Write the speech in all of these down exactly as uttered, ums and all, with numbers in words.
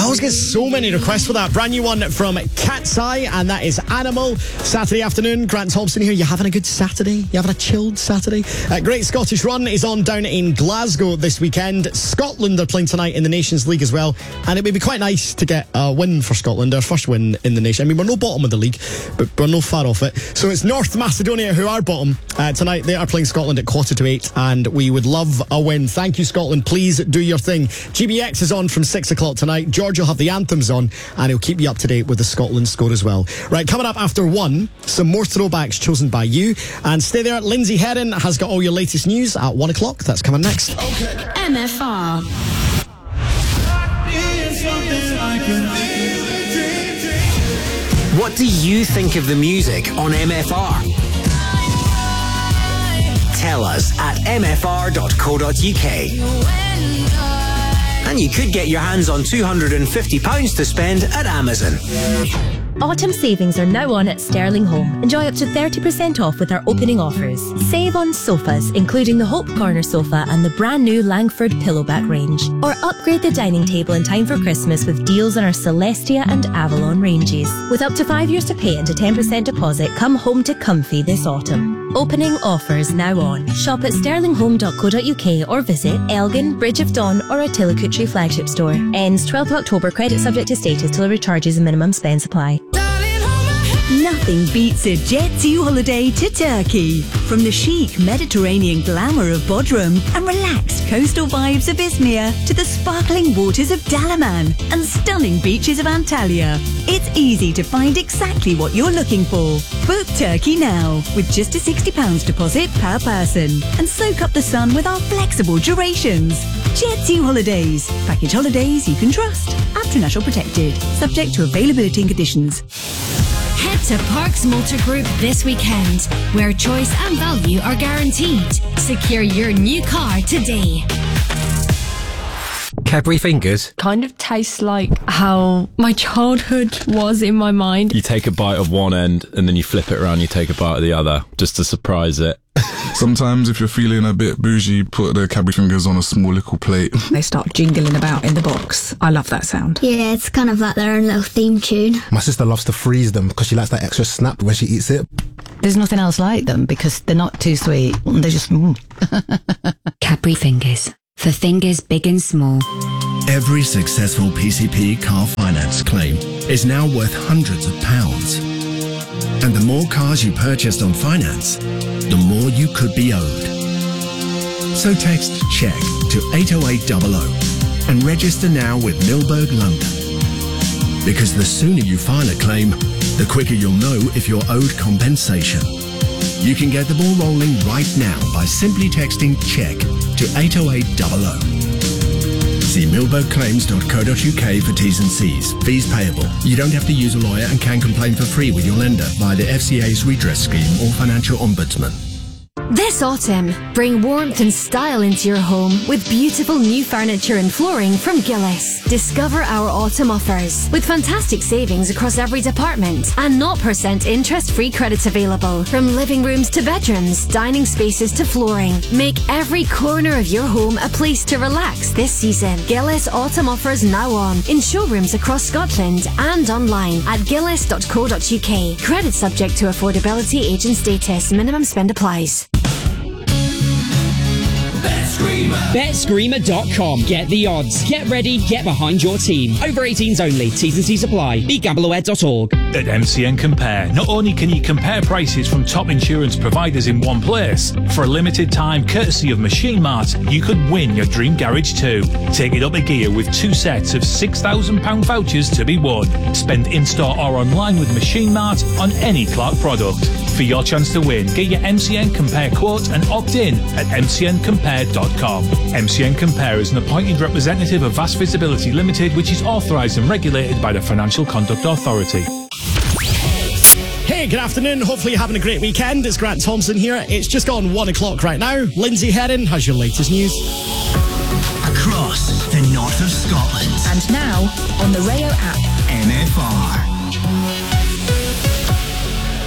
always get so many requests for that. Brand new one from Cat's Eye, and that is Animal. Saturday afternoon, Grant Thompson here. You having a good Saturday? You having a chilled Saturday? Uh, Great Scottish Run is on down in Glasgow this weekend. Scotland are playing tonight in the Nations League as well, and it would be quite nice to get a win for Scotland, our first win in the nation. I mean, we're no bottom of the league, but we're no far off it. So it's North Macedonia who are bottom uh, tonight. They are playing Scotland at quarter to eight, and we would love a win. Thank you, Scotland. Please do your thing. G B X is on from six o'clock tonight. George will have the anthems on, and he'll keep you up to date with the Scotland score as well. Right, coming up after one, some more throwbacks chosen by you. And stay there. Lindsay Heron has got all your latest news at one o'clock. That's coming next. Okay. M F R. What do you think of the music on M F R? Tell us at m f r dot co dot u k. And you could get your hands on two hundred fifty pounds to spend at Amazon. Autumn savings are now on at Sterling Home. Enjoy up to thirty percent off with our opening offers. Save on sofas, including the Hope Corner sofa and the brand new Langford Pillowback range. Or upgrade the dining table in time for Christmas with deals on our Celestia and Avalon ranges. With up to five years to pay and a ten percent deposit, come home to comfy this autumn. Opening offers now on. Shop at sterling home dot co dot u k or visit Elgin, Bridge of Dawn or a Tillicootree flagship store. Ends twelfth of October. Credit subject to status till it recharges and minimum spend supply. Nothing beats a Jet two holiday to Turkey. From the chic Mediterranean glamour of Bodrum and relaxed coastal vibes of Izmir to the sparkling waters of Dalaman and stunning beaches of Antalya, it's easy to find exactly what you're looking for. Book Turkey now with just a sixty pounds deposit per person and soak up the sun with our flexible durations. Jet two Holidays. Package holidays you can trust. International protected. Subject to availability and conditions. Head to Parks Motor Group this weekend, where choice and value are guaranteed. Secure your new car today. Cadbury Fingers kind of tastes like how my childhood was in my mind. You take a bite of one end and then you flip it around, you take a bite of the other just to surprise it. Sometimes if you're feeling a bit bougie, put the Cadbury Fingers on a small little plate. They start jingling about in the box. I love that sound. Yeah, it's kind of like their own little theme tune. My sister loves to freeze them because she likes that extra snap when she eats it. There's nothing else like them because they're not too sweet. They're just... Mm. Cadbury Fingers. For fingers big and small. Every successful P C P car finance claim is now worth hundreds of pounds. And the more cars you purchased on finance, the more you could be owed. So text CHECK to eight oh eight hundred and register now with Milberg London. Because the sooner you file a claim, the quicker you'll know if you're owed compensation. You can get the ball rolling right now by simply texting CHECK to eight oh eight hundred. See milberg claims dot co dot u k for T's and C's. Fees payable. You don't have to use a lawyer and can complain for free with your lender via the F C A's redress scheme or financial ombudsman. This autumn, bring warmth and style into your home with beautiful new furniture and flooring from Gillis. Discover our autumn offers with fantastic savings across every department and zero percent interest-free credit available. From living rooms to bedrooms, dining spaces to flooring. Make every corner of your home a place to relax this season. Gillis autumn offers now on in showrooms across Scotland and online at gillis dot co dot u k. Credit subject to affordability, age and status. Minimum spend applies. bet screamer dot com. Get the odds. Get ready. Get behind your team. Over eighteens only. T's and C's apply. be gamble aware dot org. At M C N Compare, not only can you compare prices from top insurance providers in one place, for a limited time, courtesy of Machine Mart, you could win your dream garage too. Take it up a gear with two sets of six thousand pounds vouchers to be won. Spend in-store or online with Machine Mart on any Clark product. For your chance to win, get your M C N Compare quote and opt in at m c n compare dot com. M C N Compare is an appointed representative of Vast Visibility Limited, which is authorised and regulated by the Financial Conduct Authority. Hey, good afternoon. Hopefully you're having a great weekend. It's Grant Thompson here. It's just gone one o'clock right now. Lindsay Heron has your latest news. Across the north of Scotland. And now on the Rayo app. M F R.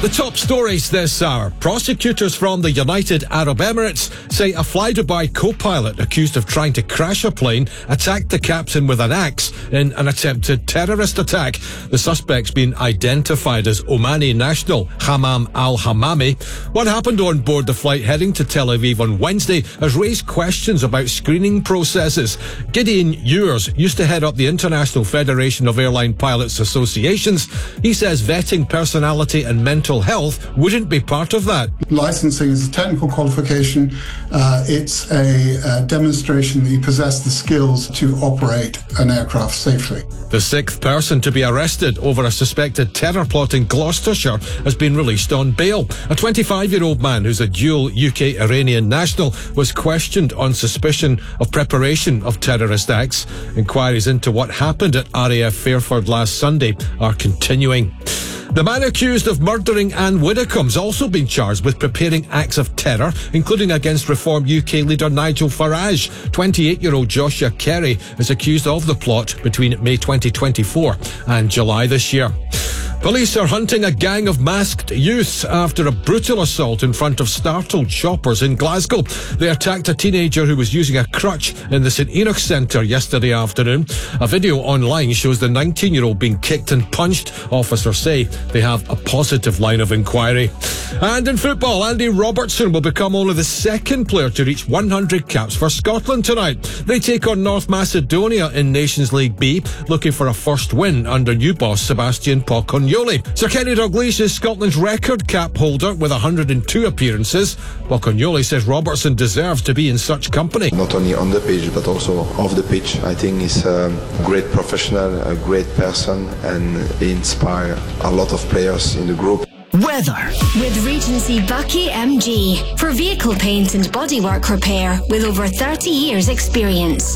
The top stories this hour. Prosecutors from the United Arab Emirates say a Fly Dubai co-pilot accused of trying to crash a plane attacked the captain with an axe in an attempted terrorist attack. The suspect's been identified as Omani national Hammam al-Hammami. What happened on board the flight heading to Tel Aviv on Wednesday has raised questions about screening processes. Gideon Ewers used to head up the International Federation of Airline Pilots Associations. He says vetting personality and mental health wouldn't be part of that. Licensing is a technical qualification. Uh, it's a, a demonstration that you possess the skills to operate an aircraft safely. The sixth person to be arrested over a suspected terror plot in Gloucestershire has been released on bail. A twenty-five-year-old man who's a dual U K-Iranian national was questioned on suspicion of preparation of terrorist acts. Inquiries into what happened at R A F Fairford last Sunday are continuing. The man accused of murdering Anne Widdecombe's also been charged with preparing acts of terror, including against Reform U K leader Nigel Farage. twenty-eight-year-old Joshua Kerry is accused of the plot between May twenty twenty-four and July this year. Police are hunting a gang of masked youths after a brutal assault in front of startled shoppers in Glasgow. They attacked a teenager who was using a crutch in the St Enoch Centre yesterday afternoon. A video online shows the nineteen-year-old being kicked and punched. Officers say they have a positive line of inquiry. And in football, Andy Robertson will become only the second player to reach one hundred caps for Scotland tonight. They take on North Macedonia in Nations League B, looking for a first win under new boss Sebastian Pocognoli. Sir Kenny Dalglish is Scotland's record cap holder with one hundred two appearances. Pocognoli says Robertson deserves to be in such company. Not only on the pitch but also off the pitch. I think he's a great professional, a great person, and he inspires a lot of players in the group. Weather. With Regency Bucky M G for vehicle paint and bodywork repair with over thirty years experience.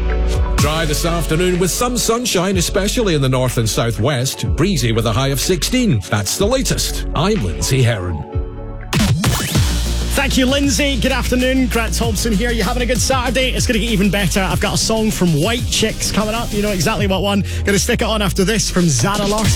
Dry this afternoon with some sunshine, especially in the north and southwest. Breezy with a high of sixteen. That's the latest. I'm Lindsay Heron. Thank you, Lindsay. Good afternoon. Grant Thompson here. You having a good Saturday? It's going to get even better. I've got a song from White Chicks coming up. You know exactly what one. Going to stick it on after this from Zara Larsson.